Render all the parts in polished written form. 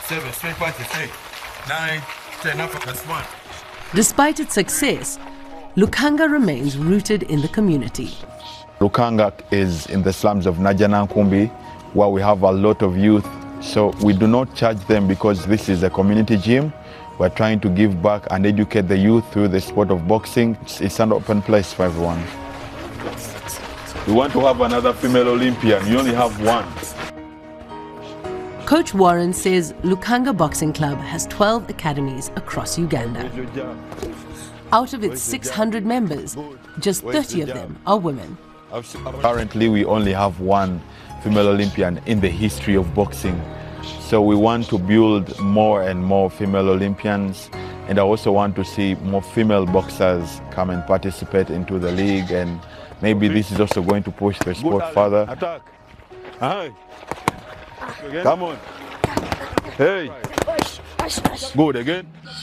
7, straight punches, 8, 9, 10, uppercuts, 1. Despite its success, Lukanga remains rooted in the community. Lukanga is in the slums of Najjanankumbi, where we have a lot of youth. So we do not charge them because this is a community gym. We're trying to give back and educate the youth through the sport of boxing. It's an open place for everyone. We want to have another female Olympian. You only have one. Coach Warren says Lukanga Boxing Club has 12 academies across Uganda. Out of its 600 members, just 30 of them are women. Currently, we only have one female Olympian in the history of boxing. So we want to build more and more female Olympians, and I also want to see more female boxers come and participate into the league, and maybe this is also going to push the sport further. Attack. Hi. Come on. Hey. Good again.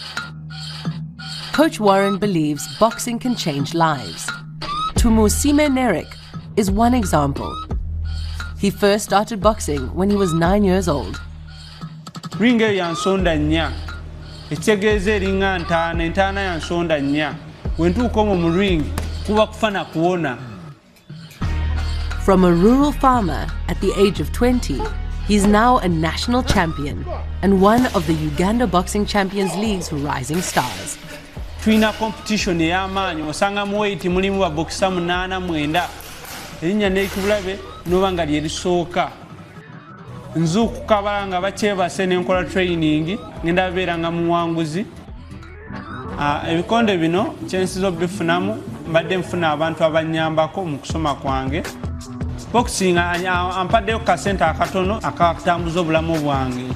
Coach Warren believes boxing can change lives. Tumusime Nerik is one example. He first started boxing when he was 9 years old. Ringe yansonda nya. Echegeze ringa ntana yansonda nya. Wentu komo mu ring kuba kufana kuona. From a rural farmer at the age of 20, he's now a national champion and one of the Uganda Boxing Champions League's rising stars. Twina competition y'amaanyi osanga mu weight mulimu ba boxer 8-9. Erinnya n'ekibulabe n'obanga lye lisooka. Nzuku kabalanga bakyebase n'enkola training ngenda beeranga muwanguzi. Ebikonde bino kyensiza obifunamu mbadde nfuna abantu abanyambako mu kusoma kwange. Boxing ampaddeyo kasente akatono akatambuza obulamu bwange.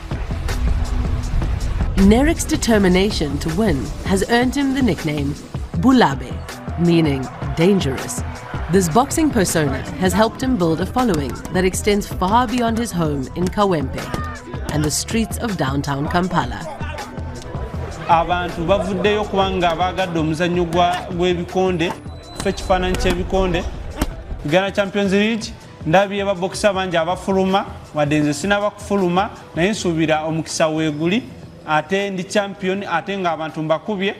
Nerik's determination to win has earned him the nickname Bulabe, meaning dangerous. This boxing persona has helped him build a following that extends far beyond his home in Kawempe and the streets of downtown Kampala. Abantu bavuddeyo kubanga bagadde omuzannyo gw'ebikonde, ekifaananyi ky'ebikonde. Uganda Champions League, ndabye ba boxer bangi abafuluma, wadde nze sinaba kufuluma, naye nsuubira omukisa weeguli, ate ndi champion, ate nga abantu mbakubye.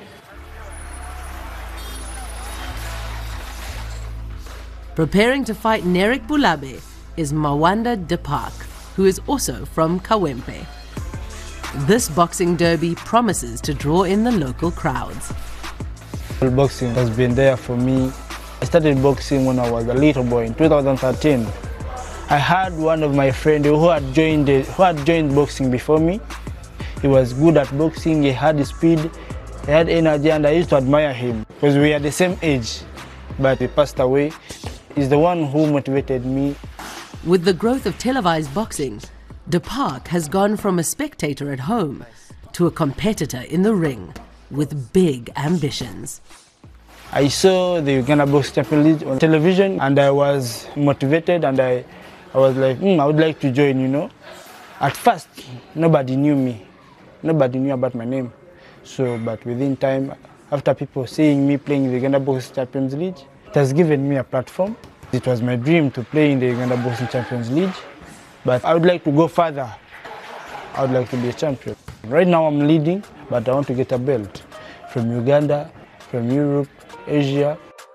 Preparing to fight Nerik Bulabe is Mawanda Depark, who is also from Kawempe. This boxing derby promises to draw in the local crowds. Boxing has been there for me. I started boxing when I was a little boy in 2013. I had one of my friends who had joined boxing before me. He was good at boxing, he had speed, he had energy, and I used to admire him because we are the same age. But he passed away. He's the one who motivated me. With the growth of televised boxing, Depark has gone from a spectator at home to a competitor in the ring with big ambitions. I saw the Uganda Boxing Champions League on television and I was motivated, and I was like, I would like to join, you know. At first, nobody knew me. Nobody knew about my name. But within time, after people seeing me playing in the Uganda Boxing Champions League, it has given me a platform. It was my dream to play in the Uganda Boxing Champions League, but I would like to go further. I would like to be a champion. Right now I'm leading, but I want to get a belt from Uganda, from Europe, Asia.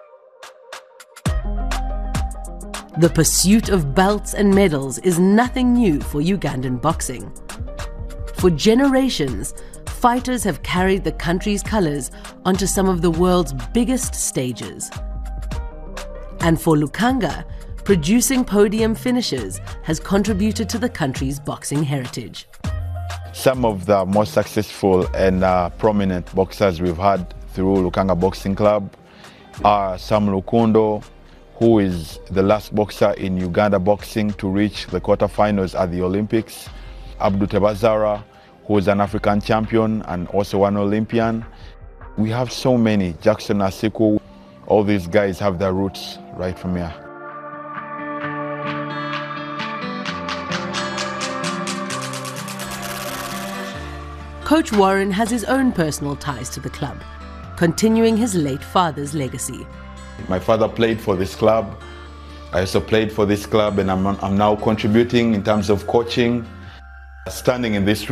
The pursuit of belts and medals is nothing new for Ugandan boxing. For generations, fighters have carried the country's colors onto some of the world's biggest stages. And for Lukanga, producing podium finishers has contributed to the country's boxing heritage. Some of the most successful and prominent boxers we've had through Lukanga Boxing Club are Sam Lukundo, who is the last boxer in Uganda boxing to reach the quarterfinals at the Olympics. Abdul Tebazara, who is an African champion and also an Olympian. We have so many. Jackson Asiku, all these guys have their roots right from here. Coach Warren has his own personal ties to the club, continuing his late father's legacy. My father played for this club. I also played for this club, and I'm now contributing in terms of coaching. Standing in this room